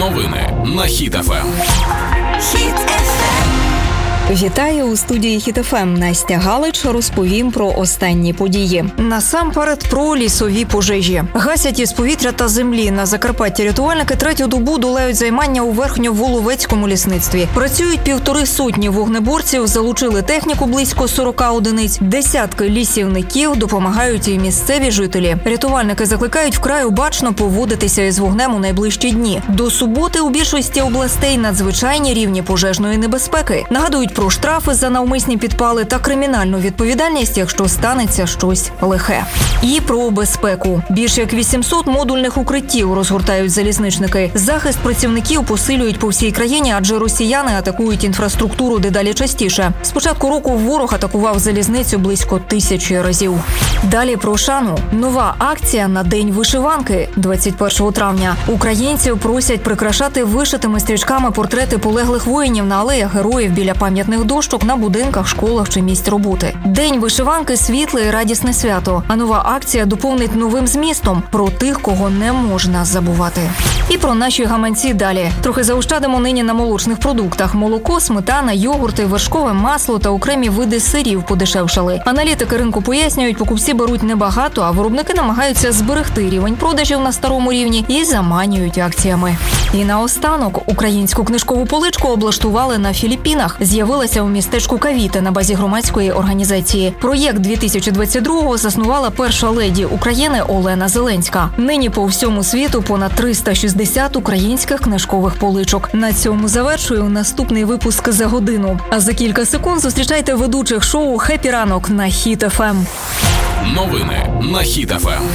Новини на Хіт ФМ. Вітаю у студії Хіт ФМ. Настя Галич. Розповім про останні події. Насамперед про лісові пожежі. Гасять із повітря та землі. На Закарпатті рятувальники третю добу долають займання у Верхньоволовецькому лісництві. Працюють 150 вогнеборців, залучили техніку близько 40 одиниць. Десятки лісівників, допомагають і місцеві жителі. Рятувальники закликають вкрай обачно поводитися із вогнем у найближчі дні. До суботи у більшості областей надзвичайні рівні пожежної небезпеки. Нагадують про штрафи за навмисні підпали та кримінальну відповідальність, якщо станеться щось лихе. І про безпеку. Більш як 800 модульних укриттів розгортають залізничники. Захист працівників посилюють по всій країні, адже росіяни атакують інфраструктуру дедалі частіше. З початку року ворог атакував залізницю близько 1000 разів. Далі про шану. Нова акція на День вишиванки. 21 травня. Українців просять прикрашати вишитими стрічками портрети полеглих воїнів на алеях героїв біля пам'ятних дошок, на будинках, школах чи місць роботи. День вишиванки – світле і радісне свято. А нова акція доповнить новим змістом про тих, кого не можна забувати. І про наші гаманці далі. Трохи заощадимо нині на молочних продуктах. Молоко, сметана, йогурти, вершкове масло та окремі види сирів подешевшали. Аналітики ринку пояснюють, покупці беруть небагато, а виробники намагаються зберегти рівень продажів на старому рівні і заманюють акціями. І наостанок, українську книжкову поличку облаштували на Філіппінах. З'явилася у містечку Кавіте на базі громадської організації. Проєкт 2022-го заснувала перша леді України Олена Зеленська. Нині по всьому світу понад 360 українських книжкових поличок. На цьому завершую наступний випуск за годину. А за кілька секунд зустрічайте ведучих шоу «Хеппі ранок» на Хіт ФМ. Новини на Хіт ФМ.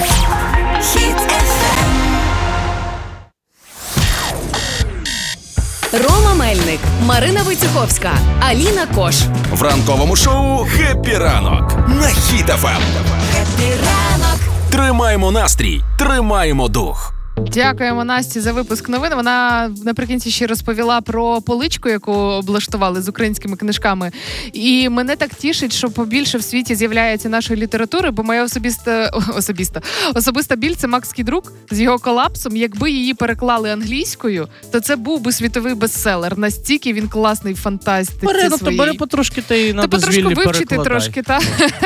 Рома Мельник, Марина Войцеховська, Аліна Кош. В ранковому шоу «Хеппі ранок» на Хіт ФМ. Хеппі ранок. Тримаємо настрій, тримаємо дух. Дякуємо Насті за випуск новин. Вона наприкінці ще розповіла про поличку, яку облаштували з українськими книжками. І мене так тішить, що побільше в світі з'являється нашої літератури, бо моя особиста біль – це Макс Кідрук з його колапсом. Якби її переклали англійською, то це був би світовий бестселер. Настільки він класний в фантастиці своїй. Бери потрошки та й на дозвіллі перекладай. Вивчити трошки, так.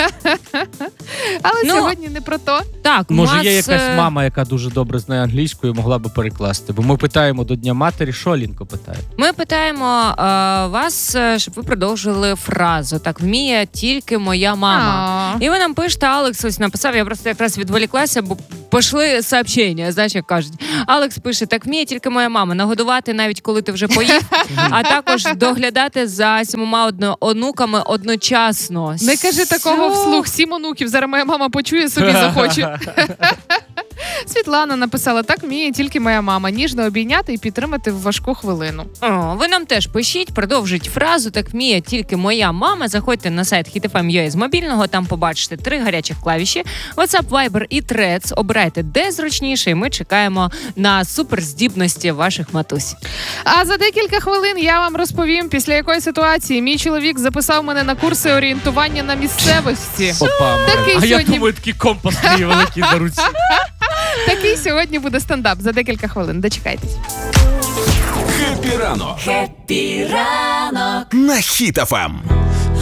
Але сьогодні не про то. Так, може є якась мама, яка дуже добре знає англійською, могла би перекласти. Бо ми питаємо до Дня матері, що Алінко питає? Ми питаємо вас, щоб ви продовжили фразу. Так вміє тільки моя мама. І ви нам пишете, Алекс ось написав, я просто якраз відволіклася, бо пішли сообщення, знаєш, як кажуть. Алекс пише, так вміє тільки моя мама. Нагодувати навіть коли ти вже поїв, а також доглядати за 7 онуками одночасно. Не кажи такого вслух, 7 онуків. Зараз моя мама почує, собі захоче. Світлана написала, так вміє тільки моя мама. Ніжно обійняти і підтримати в важку хвилину. Ви нам теж пишіть, продовжіть фразу, так вміє тільки моя мама. Заходьте на сайт HitFM.ua з мобільного, там побачите 3 гарячих клавіші. WhatsApp, Viber і Threads. Обирайте, де зручніше, і ми чекаємо на суперздібності ваших матусь. А за декілька хвилин я вам розповім, після якої ситуації мій чоловік записав мене на курси орієнтування на місцевості. Я думаю, такий компас такий великий на руці. Такий сьогодні буде стендап за декілька хвилин. Дочекайтесь. Хеппі ранок. Хеппі ранок. На Хіт ФМ.